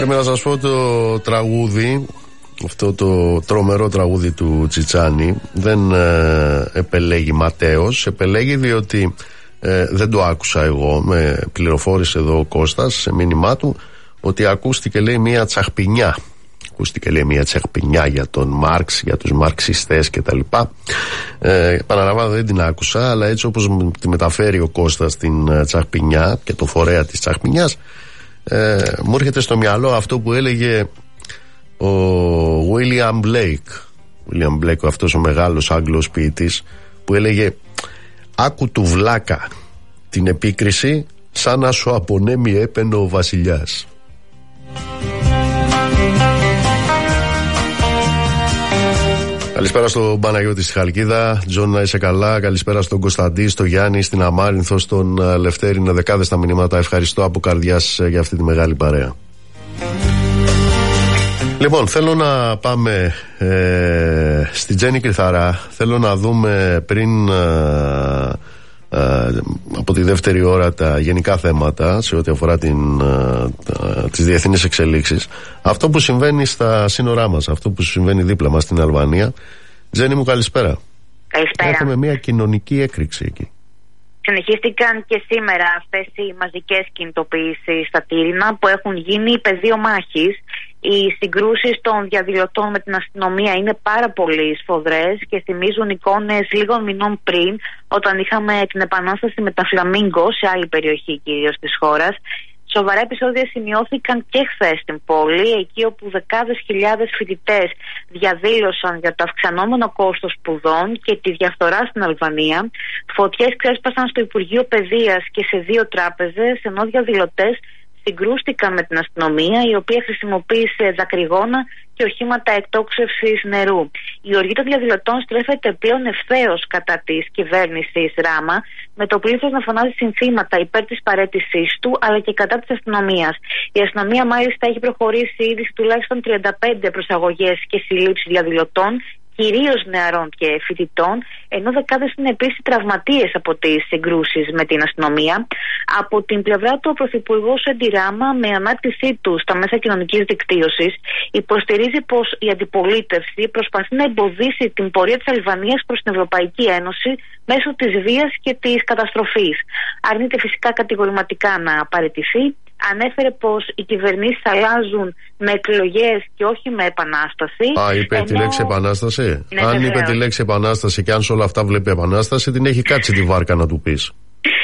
Πρέπει να σας πω το τραγούδι, αυτό το τρομερό τραγούδι του Τσιτσάνη, δεν επελέγει ματέως, επελέγει διότι δεν το άκουσα εγώ, με πληροφόρησε εδώ ο Κώστας σε μήνυμά του ότι ακούστηκε, λέει, μια τσαχπινιά. Ακούστηκε, λέει, μια τσαχπινιά για τον Μάρξ, για τους μαρξιστές κτλ. Παραλαμβάνω, δεν την άκουσα, αλλά έτσι όπως τη μεταφέρει ο Κώστας την τσαχπινιά και το φορέα της τσαχπινιάς, μου έρχεται στο μυαλό αυτό που έλεγε ο William Blake, αυτός ο μεγάλος Άγγλος ποιητής, που έλεγε «Άκου του βλάκα την επίκριση σαν να σου απονέμει έπαινο ο βασιλιάς». Καλησπέρα στον Παναγιώτη στη Χαλκίδα. Τζον, να είσαι καλά. Καλησπέρα στον Κωνσταντή, στον Γιάννη, στην Αμάρινθο, στον Λευτέρη. Είναι δεκάδες τα μηνύματα. Ευχαριστώ από καρδιάς για αυτή τη μεγάλη παρέα. Λοιπόν, θέλω να πάμε στη Τζέννη Κρυθαρά. Θέλω να δούμε πριν από τη δεύτερη ώρα τα γενικά θέματα σε ό,τι αφορά τις διεθνείς εξελίξεις. Αυτό που συμβαίνει στα σύνορά μας, αυτό που συμβαίνει δίπλα μας στην Αλβανία. Τζέννη μου, καλησπέρα. Καλησπέρα. Έχουμε μια κοινωνική έκρηξη εκεί. Συνεχίστηκαν και σήμερα αυτές οι μαζικές κινητοποιήσεις στα Τύρινα που έχουν γίνει πεδίο μάχης. Οι συγκρούσεις των διαδηλωτών με την αστυνομία είναι πάρα πολύ σφοδρές και θυμίζουν εικόνες λίγων μηνών πριν, όταν είχαμε την επανάσταση με τα φλαμίγκο σε άλλη περιοχή κυρίως της χώρας. Σοβαρά επεισόδια σημειώθηκαν και χθες στην πόλη, εκεί όπου δεκάδες χιλιάδες φοιτητές διαδήλωσαν για το αυξανόμενο κόστος σπουδών και τη διαφθορά στην Αλβανία. Φωτιές ξέσπασαν στο Υπουργείο Παιδείας και σε 2 τράπεζες, ενώ διαδηλωτές συγκρούστηκαν με την αστυνομία, η οποία χρησιμοποίησε δακρυγόνα και οχήματα εκτόξευσης νερού. Η οργή των διαδηλωτών στρέφεται πλέον ευθέως κατά της κυβέρνησης Ράμα, με το πλήθος να φωνάζει συνθήματα υπέρ της παραίτησής του, αλλά και κατά της αστυνομίας. Η αστυνομία μάλιστα έχει προχωρήσει ήδη σε τουλάχιστον 35 προσαγωγές και συλλήψεις διαδηλωτών, κυρίως νεαρών και φοιτητών, ενώ δεκάδες είναι επίσης τραυματίες από τις συγκρούσεις με την αστυνομία. Από την πλευρά του, ο Πρωθυπουργός Έντι Ράμα, με ανάρτησή του στα μέσα κοινωνικής δικτύωσης, υποστηρίζει πως η αντιπολίτευση προσπαθεί να εμποδίσει την πορεία της Αλβανίας προς την Ευρωπαϊκή Ένωση μέσω της βίας και της καταστροφής. Αρνείται φυσικά κατηγορηματικά να παραιτηθεί. Ανέφερε πως οι κυβερνήσεις αλλάζουν με εκλογές και όχι με επανάσταση. Είπε τη λέξη επανάσταση. Ναι, αν είπε τη λέξη επανάσταση και αν σε όλα αυτά βλέπει επανάσταση, την έχει κάτσει τη βάρκα να του πεις.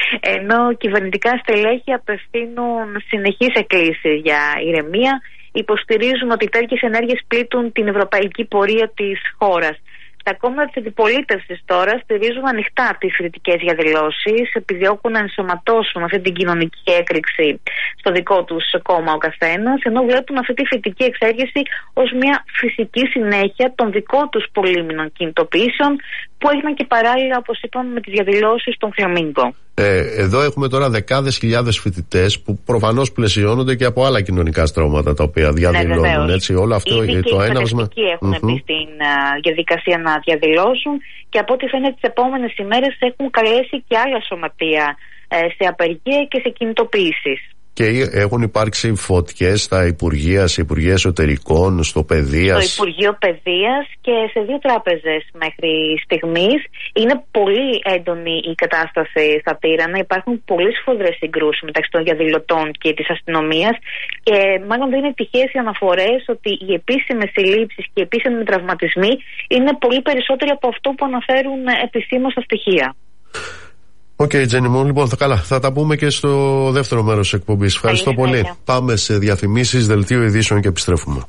Ενώ κυβερνητικά στελέχη απευθύνουν συνεχείς εκκλήσεις για ηρεμία, υποστηρίζουν ότι τέτοιες ενέργειες πλήττουν την ευρωπαϊκή πορεία της χώρας. Τα κόμματα της αντιπολίτευσης τώρα στηρίζουν ανοιχτά τις κριτικές διαδηλώσεις, επιδιώκουν να ενσωματώσουν αυτή την κοινωνική έκρηξη στο δικό τους κόμμα ο καθένας, ενώ βλέπουν αυτή τη φοιτητική εξέγερση ως μια φυσική συνέχεια των δικών τους πολύμηνων κινητοποιήσεων που έγιναν και παράλληλα, όπως είπαμε, με τις διαδηλώσεις των Φλαμίγκο. Εδώ έχουμε τώρα δεκάδες χιλιάδες φοιτητές που προφανώς πλαισιώνονται και από άλλα κοινωνικά στρώματα τα οποία διαδηλώνουν. Ναι, έτσι, όλο αυτό ήδη το έναυσμα. Έχουν μπει στην διαδικασία να διαδηλώσουν και από ό,τι φαίνεται τις επόμενες ημέρες έχουν καλέσει και άλλα σωματεία σε απεργία και σε κινητοποιήσεις. Και έχουν υπάρξει φωτιές στα Υπουργεία, σε Υπουργεία Εσωτερικών, στο Παιδείας. Στο Υπουργείο Παιδείας και σε 2 τράπεζες μέχρι στιγμής. Είναι πολύ έντονη η κατάσταση στα Τύρανα. Υπάρχουν πολύ σφοδρές συγκρούσεις μεταξύ των διαδηλωτών και της αστυνομίας. Και μάλλον δεν είναι τυχαίες οι αναφορές ότι οι επίσημες συλλήψεις και οι επίσημοι τραυματισμοί είναι πολύ περισσότεροι από αυτό που αναφέρουν επισήμως τα στοιχεία. Οκ, Τζέννη μου, λοιπόν, θα τα πούμε και στο δεύτερο μέρος της εκπομπής. Ευχαριστώ πολύ. Πάμε σε διαφημίσεις, δελτίο ειδήσεων και επιστρέφουμε.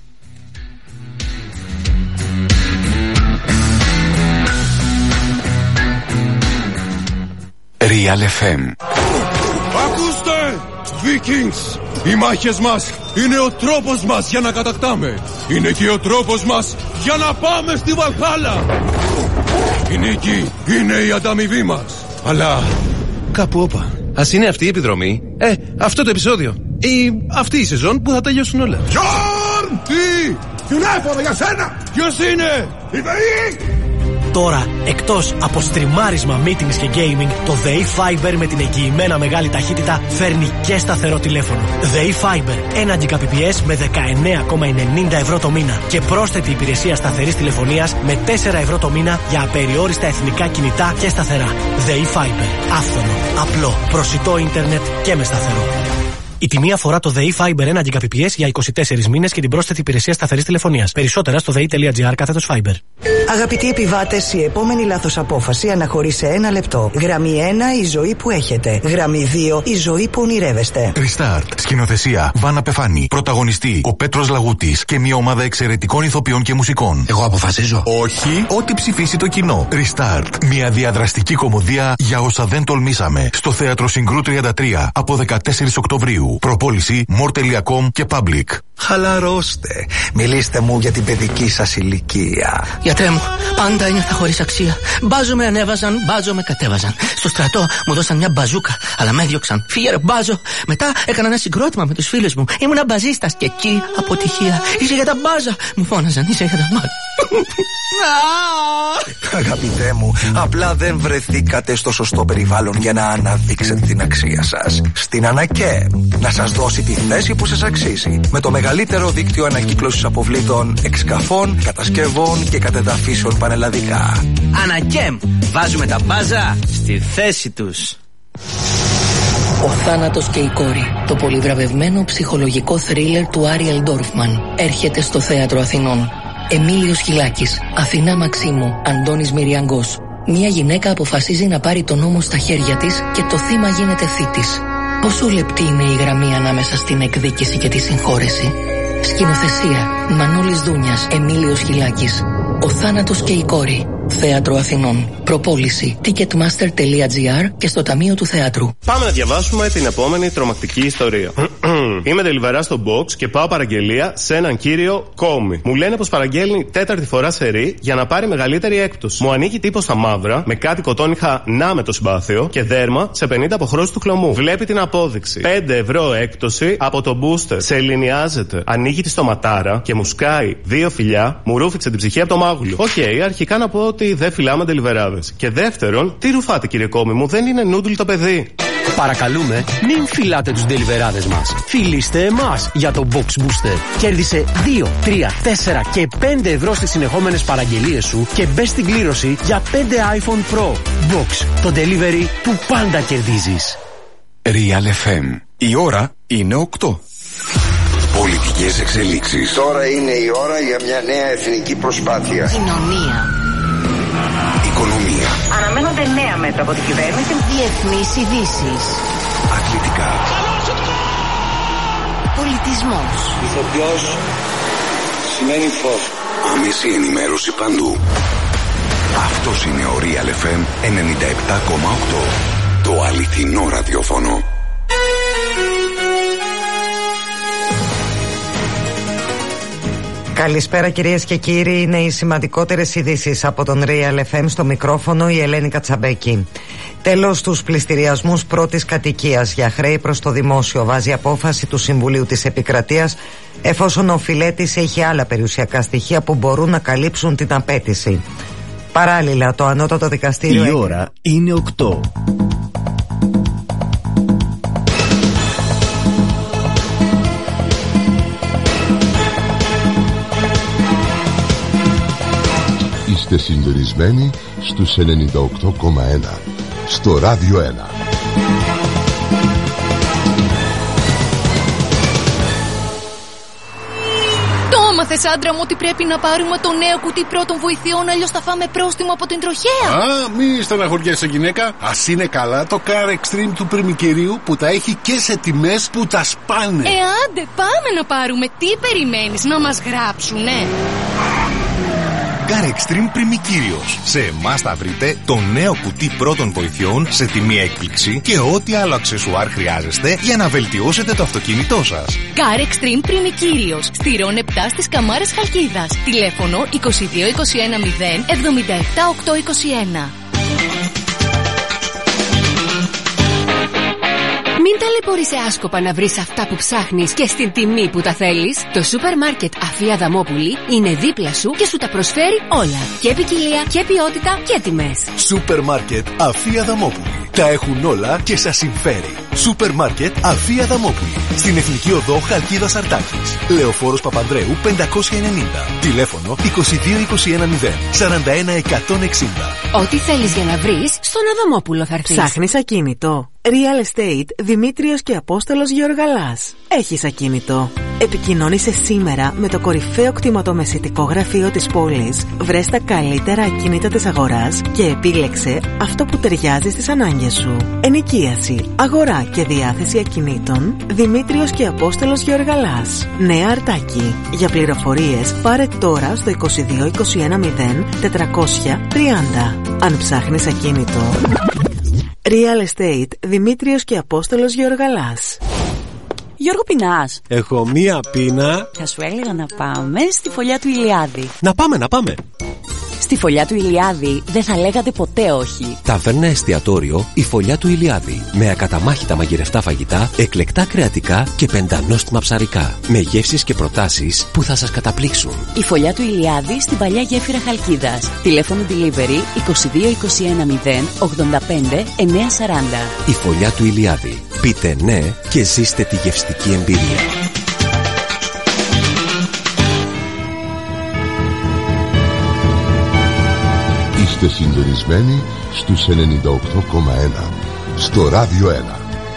Real FM. Ακούστε! Vikings! Οι μάχες μας είναι ο τρόπος μας για να κατακτάμε. Είναι και ο τρόπος μας για να πάμε στη Βαλχάλα. Η νίκη είναι η ανταμοιβή μας. Αλλά κάπου όπα. Ας είναι αυτή η επιδρομή, αυτό το επεισόδιο ή αυτή η σεζόν που θα τελειώσουν όλα. Γιόρν! Τι! Τηλέφωνο για σένα! Ποιος είναι? Η ΔΕΗ! Τώρα, εκτός από στριμάρισμα, meetings και gaming, το ΔΕΗ Fiber με την εγγυημένα μεγάλη ταχύτητα φέρνει και σταθερό τηλέφωνο. ΔΕΗ Fiber, 1 Gbps με 19,90 ευρώ το μήνα και πρόσθετη υπηρεσία σταθερής τηλεφωνίας με 4 ευρώ το μήνα για απεριόριστα εθνικά κινητά και σταθερά. ΔΕΗ Fiber, άφθονο, απλό, προσιτό ίντερνετ και με σταθερό. Η τιμή αφορά το ΔΕΗ Fiber 1 Gbps για 24 μήνες και την πρόσθετη υπηρεσία σταθερής τηλεφωνίας. Περισσότερα στο dei.gr/Fiber. Αγαπητοί επιβάτες, η επόμενη λάθος απόφαση αναχωρεί σε 1 λεπτό. Γραμμή 1, η ζωή που έχετε. Γραμμή 2, η ζωή που ονειρεύεστε. Restart. Σκηνοθεσία Βάνα Πεφάνη. Πρωταγωνιστή ο Πέτρος Λαγούτης και μια ομάδα εξαιρετικών ηθοποιών και μουσικών. Εγώ αποφασίζω. Όχι, ό,τι ψηφίσει το κοινό. Restart. Μια διαδραστική κωμωδία για όσα δεν τολμήσαμε. Στο Θέατρο Συγκρού 33 από 14 Οκτωβρίου. Προπόληση more.com και public. Χαλαρώστε. Μιλήστε μου για την παιδική σας ηλικία. Γιατρέ μου, πάντα ένιωθα χωρίς αξία. Μπάζο με ανέβαζαν, μπάζο με κατέβαζαν. Στο στρατό μου δώσαν μια μπαζούκα, αλλά με έδιωξαν. Φύγε ρε μπάζο. Μετά έκανα ένα συγκρότημα με τους φίλους μου. Ήμουνα μπαζίστας και εκεί αποτυχία. Είσαι για τα μπάζα. Μου φώναζαν, είσαι για τα μπάζα. Αγαπητέ μου, απλά δεν βρεθήκατε στο σωστό περιβάλλον για να αναδείξετε την αξία σας. Στην ΑΝΑΚΕ να σας δώσει τη θέση που σας αξίζει. Με το μεγαλύτερο δίκτυο ανακύκλωσης αποβλήτων, εξκαφών, κατασκευών και κατεδαφίσεων πανελλαδικά. ΑΝΑΚΕΜ, βάζουμε τα μπάζα στη θέση τους. Ο θάνατος και η κόρη. Το πολυβραβευμένο ψυχολογικό θρίλερ του Άριελ Ντόρφμαν έρχεται στο Θέατρο Αθηνών. Εμίλιος Χιλάκης, Αθηνά Μαξίμου, Αντώνης Μυριαγκός. Μια γυναίκα αποφασίζει να πάρει τον νόμο στα χέρια της και το θύμα γίνεται θήτης. Πόσο λεπτή είναι η γραμμή ανάμεσα στην εκδίκηση και τη συγχώρεση. Σκηνοθεσία Μανώλης Δούνιας, Εμίλιος Χιλάκης. Ο θάνατος και η κόρη. Θέατρο Αθηνών. Προπόληση ticketmaster.gr και στο Ταμείο του Θεάτρου. Πάμε να διαβάσουμε την επόμενη τρομακτική ιστορία. Είμαι τελιβερά στο box και πάω παραγγελία σε έναν κύριο Κόμι. Μου λένε πως παραγγέλνει 4η φορά σερί για να πάρει μεγαλύτερη έκπτωση. Μου ανοίγει τύπο στα μαύρα με κάτι κοτόνιχα να με το συμπάθειο και δέρμα σε 50 αποχρώσεις του χλωμού. Βλέπει την απόδειξη. 5 ευρώ έκπτωση από το booster. Σε ελληνιάζεται. Ανοίγει τη στοματάρα και μου σκάει 2 φιλιά, μου ρούφηξε την ψυχή από το μάγουλο. Οκ, αρχικά να πω ότι δεν φυλάμε τελιβεράδες. Και δεύτερον, τι ρουφάτε κύριε Κόμι μου, δεν είναι νούντλ το παιδί. Παρακαλούμε, μην φυλάτε τους ντελιβεράδες μας. Φιλήστε εμάς για το Box Booster. Κέρδισε 2, 3, 4 και 5 ευρώ στις συνεχόμενες παραγγελίες σου και μπες στην κλήρωση για 5 iPhone Pro. Box, το delivery που πάντα κερδίζεις. Real FM. Η ώρα είναι 8. Πολιτικές εξελίξεις. Τώρα είναι η ώρα για μια νέα εθνική προσπάθεια. Κοινωνία. Οικονομία. Αναμένονται νέα μέτρα από την κυβέρνηση. Διεθνείς ειδήσεις. Αθλητικά. Πολιτισμός. Ηθοποιός σημαίνει φως. Άμεση ενημέρωση παντού. Αυτός είναι ο Real FM 97,8. Το αληθινό ραδιόφωνο. Καλησπέρα κυρίες και κύριοι, είναι οι σημαντικότερες ειδήσεις από τον Real FM. Στο μικρόφωνο η Ελένη Κατσαμπέκη. Τέλος στους πληστηριασμούς πρώτης κατοικίας για χρέη προς το δημόσιο. Βάζει απόφαση του Συμβουλίου της Επικρατείας εφόσον ο φιλέτης έχει άλλα περιουσιακά στοιχεία που μπορούν να καλύψουν την απέτηση. Παράλληλα, το Ανώτατο Δικαστήριο... Η ώρα είναι 8. Είστε συντονισμένοι στους 98,1 στο Ράδιο 1. Μάθες άντρα μου ότι πρέπει να πάρουμε το νέο κουτί πρώτων βοηθειών, αλλιώς θα φάμε πρόστιμο από την τροχέα. Α, μη στεναχωριέσαι γυναίκα. Ας είναι καλά το Car Extreme του Πριμικερίου που τα έχει και σε τιμές που τα σπάνε. Άντε πάμε να πάρουμε. Τι περιμένεις, να μας γράψουνε? Car Extreme Πριμικύριος. Σε εμάς θα βρείτε το νέο κουτί πρώτων βοηθειών σε τιμή έκπληξη και ό,τι άλλο αξεσουάρ χρειάζεστε για να βελτιώσετε το αυτοκίνητό σας. Car Extreme Πριμικύριος. Στηρών 7 στις Καμάρες Χαλκίδας. Τηλέφωνο 22 21 0 77 821. Μην ταλαιπωρείσαι άσκοπα να βρεις αυτά που ψάχνεις και στην τιμή που τα θέλεις. Το σούπερ μάρκετ Αφία Δαμόπουλη είναι δίπλα σου και σου τα προσφέρει όλα. Και ποικιλία και ποιότητα και τιμές. Σούπερ μάρκετ Αφία Δαμόπουλη. Τα έχουν όλα και σας συμφέρει. Σούπερ μάρκετ Αφία Δαμόπουλη. Στην Εθνική Οδό Χαλκίδας Αρτάκης. Λεωφόρος Παπανδρέου 590. Τηλέφωνο 22210 41160. Ό,τι θέλεις για να βρεις, στον Αδαμόπουλο θα έρθεις. Ψάχνεις ακίνητο? Real Estate Δημήτριος και Απόστολος Γεωργαλάς. Έχεις ακίνητο? Επικοινώνησε σήμερα με το κορυφαίο κτηματομεσητικό γραφείο της πόλης. Βρες τα καλύτερα ακίνητα της αγοράς και επίλεξε αυτό που ταιριάζει στις ανάγκες σου. Ενοικίαση, αγορά και διάθεση ακινήτων. Δημήτριος και Απόστολος Γεωργαλάς. Νέα Αρτάκη. Για πληροφορίες πάρε τώρα στο 2221 430. Αν ψάχνεις ακίνητο. Real Estate Δημήτριος και Απόστολος Γεωργαλάς. Γιώργο, πεινάς? Έχω μία πείνα. Θα σου έλεγα να πάμε στη φωλιά του Ηλιάδη. Να πάμε. Στη φωλιά του Ηλιάδη δεν θα λέγατε ποτέ όχι. Ταβέρνα εστιατόριο η Φωλιά του Ηλιάδη. Με ακαταμάχητα μαγειρευτά φαγητά, εκλεκτά κρεατικά και πεντανόστιμα ψαρικά. Με γεύσεις και προτάσεις που θα σας καταπλήξουν. Η Φωλιά του Ηλιάδη στην παλιά γέφυρα Χαλκίδας. Τηλέφωνο delivery 2221 085 940. Η Φωλιά του Ηλιάδη. Πείτε ναι και ζήστε τη γευστική εμπειρία. Είστε συντονισμένοι στους 98,1 στο Ράδιο 1.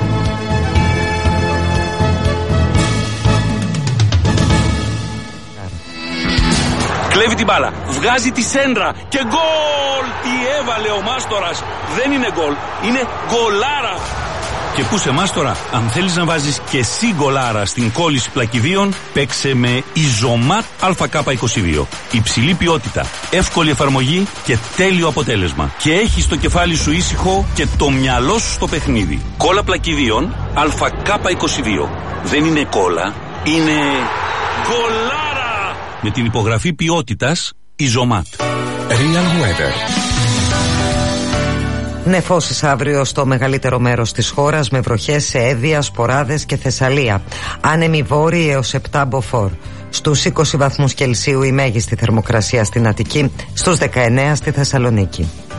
Κλέβει την μπάλα, βγάζει τη σέντρα και γκολ! Τι έβαλε ο Μάστορας! Δεν είναι γκολ, είναι γκολάρα! Και πού σε Μάστορα, αν θέλεις να βάζεις και εσύ γκολάρα στην κόλληση πλακιδίων, παίξε με Ιζωμάτ ΑΚ22. Υψηλή ποιότητα, εύκολη εφαρμογή και τέλειο αποτέλεσμα. Και έχεις το κεφάλι σου ήσυχο και το μυαλό σου στο παιχνίδι. Κόλλα πλακιδίων ΑΚ22. Δεν είναι κόλλα, είναι γκολάρα! Με την υπογραφή ποιότητας Ιζωμάτ. Real Weather. Νεφώσεις αύριο στο μεγαλύτερο μέρος της χώρας με βροχές σε Εύβοια, Σποράδες και Θεσσαλία. Άνεμη βόρειοι έως 7 μποφόρ. Στους 20 βαθμούς Κελσίου η μέγιστη θερμοκρασία στην Αττική, στους 19 στη Θεσσαλονίκη.